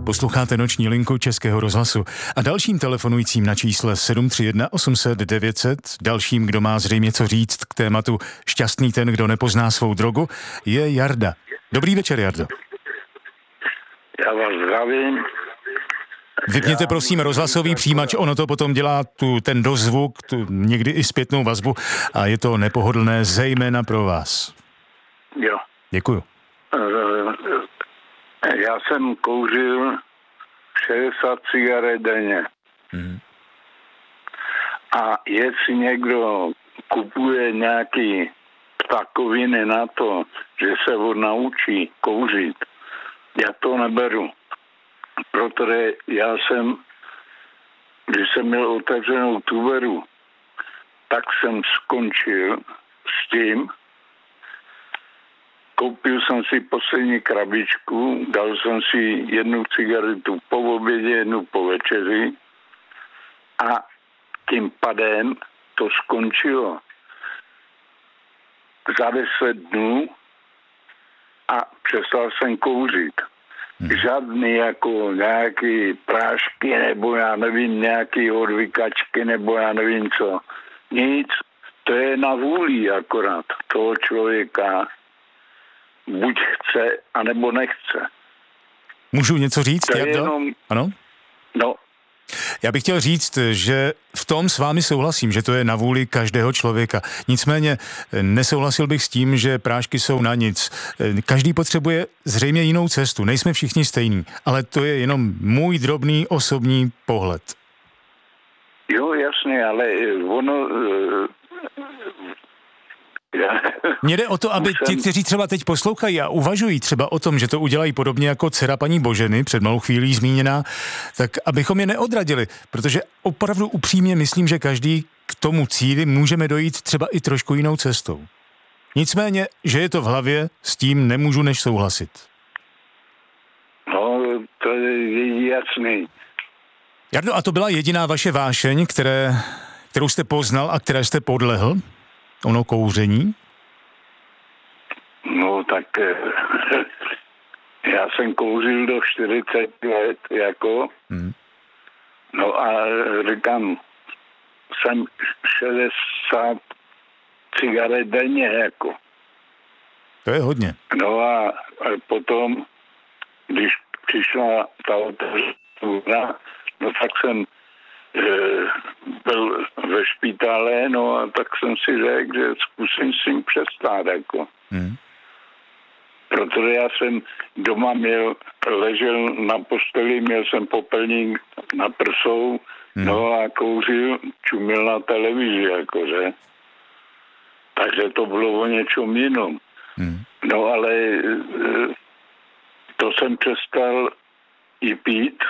Posloucháte noční linku Českého rozhlasu a dalším telefonujícím na čísle 731 800 900, dalším, kdo má zřejmě co říct k tématu šťastný ten, kdo nepozná svou drogu, je Jarda. Dobrý večer, Jardo. Já vás zdravím. Vypněte prosím rozhlasový přijímač, ono to potom dělá ten dozvuk, někdy i zpětnou vazbu a je to nepohodlné zejména pro vás. Jo. Děkuju. Já jsem kouřil 60 cigaret denně. A jestli někdo kupuje nějaký ptakoviny na to, že se on naučí kouřit, já to neberu. Protože já jsem, když jsem měl otevřenou tuberu, tak jsem skončil s tím, koupil jsem si poslední krabičku, dal jsem si jednu cigaretu po obědě, jednu po večeři a tím pádem to skončilo za 10 dnů a přestal jsem kouřit. Žádný jako nějaký prášky nebo já nevím, nějaký odvykačky nebo já nevím co. Nic, to je na vůli akorát toho člověka. Buď chce, anebo nechce. Můžu něco říct, to Jardo? Jenom... Ano? No. Já bych chtěl říct, že v tom s vámi souhlasím, že to je na vůli každého člověka. Nicméně nesouhlasil bych s tím, že prášky jsou na nic. Každý potřebuje zřejmě jinou cestu. Nejsme všichni stejní, ale to je jenom můj drobný osobní pohled. Jo, jasně, ale ono... Mně jde o to, aby ti, kteří třeba teď poslouchají a uvažují třeba o tom, že to udělají podobně jako dcera paní Boženy, před malou chvílí zmíněná, tak abychom je neodradili, protože opravdu upřímně myslím, že každý k tomu cíli můžeme dojít třeba i trošku jinou cestou. Nicméně, že je to v hlavě, s tím nemůžu než souhlasit. No, to je jasný. Jardo, a to byla jediná vaše vášeň, kterou jste poznal a které jste podlehl? Ono kouření? No tak já jsem kouřil do 40 let, jako. No a říkám, jsem 60 cigaret denně, jako. To je hodně. No a potom, když přišla ta otevřená, no tak jsem byl ve špitále, no a tak jsem si řekl, že zkusím s tím přestát, jako. Protože já jsem doma ležel na posteli, měl jsem popelník na prsou, no a kouřil, čumil na televizi, jakože. Takže to bylo o něčem jinom. No ale to jsem přestal i pít.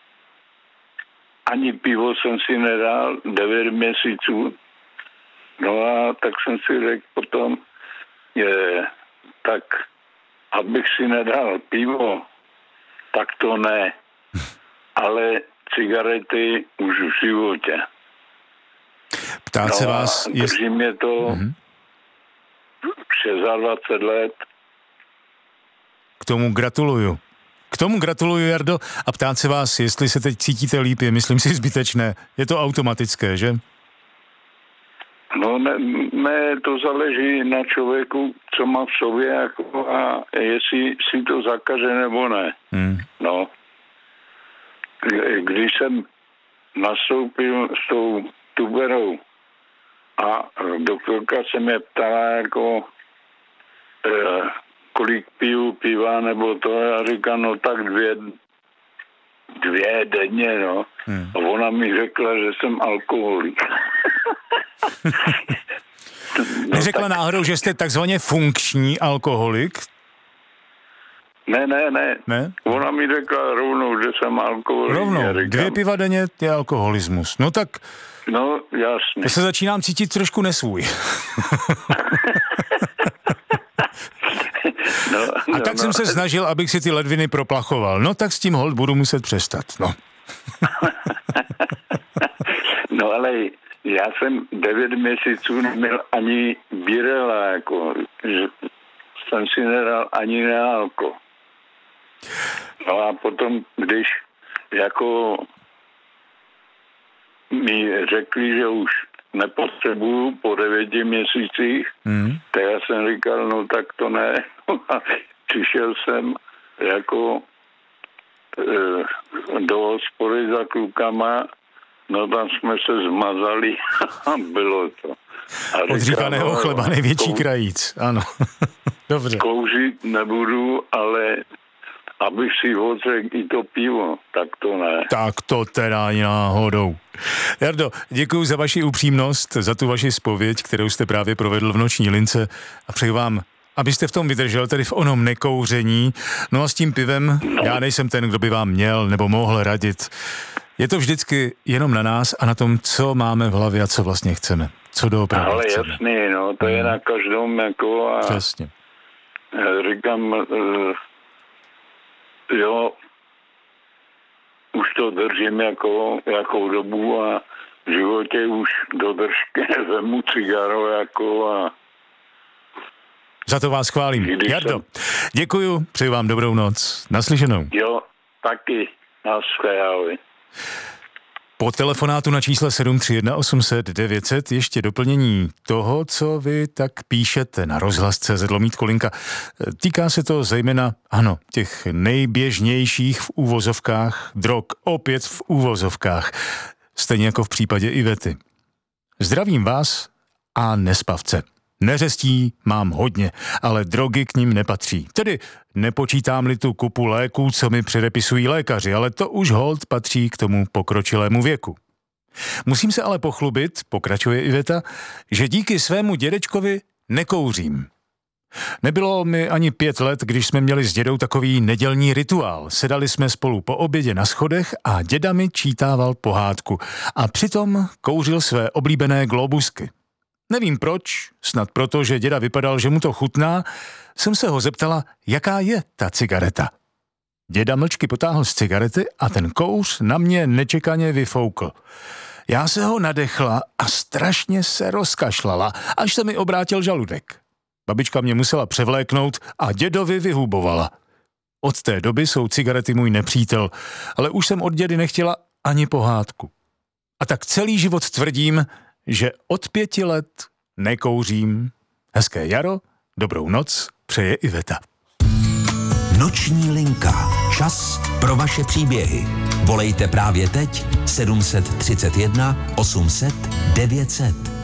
Ani pivo jsem si nedal 9 měsíců. No a tak jsem si řekl potom, tak abych si nedal pivo, tak to ne. Ale cigarety už v životě. Ptát se vás... Drží mě to 26 let. K tomu gratuluju, Jardo, a ptát se vás, jestli se teď cítíte líp, je, myslím si, zbytečné. Je to automatické, že? No ne, to záleží na člověku, co má v sobě, jako, a jestli si to zakaže nebo ne. No. Když jsem nastoupil s tou tuberou a doktorka se mě ptala, jako kolik piju piva, nebo to, já říkám, no tak dvě denně, no. A ona mi řekla, že jsem alkoholik. Neřekla náhodou, že jste takzvaně funkční alkoholik? Ne. Ona mi řekla rovnou, že jsem alkoholik. Rovnou, 2 piva denně je alkoholismus. No tak... No, jasně. To se začínám cítit trošku nesvůj. A tak jsem se snažil, abych si ty ledviny proplachoval. No tak s tím holt budu muset přestat, no. No ale já jsem 9 měsíců neměl ani birela, jako, že jsem si nedal ani nealko. No a potom, když jako mi řekli, že už nepotřebuju po 9 měsících, tak já jsem říkal, no tak to ne. Přišel jsem jako do hospody za klukama, no tam jsme se zmazali a bylo to. Od říkaného chleba největší krajíc, ano. Dobře. Kouřit nebudu, ale abych si odřekl i to pivo, tak to ne. Tak to teda náhodou. Jardo, děkuji za vaši upřímnost, za tu vaši zpověď, kterou jste právě provedl v Noční lince a přeji vám, abyste v tom vydržel, tedy v onom nekouření. No a s tím pivem, já nejsem ten, kdo by vám měl nebo mohl radit. Je to vždycky jenom na nás a na tom, co máme v hlavě a co vlastně chceme. Co doopravdy ale chceme. jasný, no, to je na každém jako a přesně. Říkám, jo, už to držím jakou dobu a v životě už do držky vemu cigaro jako a za to vás chválím. Jardo, děkuju, přeji vám dobrou noc. Naslyšenou. Jo, taky. Naschledanou. Po telefonátu na čísle 731 800 900 ještě doplnění toho, co vy tak píšete na rozhlas.cz/Kolinka. Týká se to zejména, ano, těch nejběžnějších v úvozovkách drog, opět v úvozovkách, stejně jako v případě Ivety. Zdravím vás a nespavce. Neřestí mám hodně, ale drogy k ním nepatří. Tedy nepočítám-li tu kupu léků, co mi předepisují lékaři, ale to už holt patří k tomu pokročilému věku. Musím se ale pochlubit, pokračuje Iveta, že díky svému dědečkovi nekouřím. Nebylo mi ani 5 let, když jsme měli s dědou takový nedělní rituál. Sedali jsme spolu po obědě na schodech a děda mi čítával pohádku a přitom kouřil své oblíbené globusky. Nevím proč, snad proto, že děda vypadal, že mu to chutná, jsem se ho zeptala, jaká je ta cigareta. Děda mlčky potáhl z cigarety a ten kouř na mě nečekaně vyfoukl. Já se ho nadechla a strašně se rozkašlala, až se mi obrátil žaludek. Babička mě musela převléknout a dědovi vyhubovala. Od té doby jsou cigarety můj nepřítel, ale už jsem od dědy nechtěla ani pohádku. A tak celý život tvrdím, že od 5 let nekouřím. Hezké jaro, dobrou noc, přeje Iveta. Noční linka. Čas pro vaše příběhy. Volejte právě teď 731 800 900.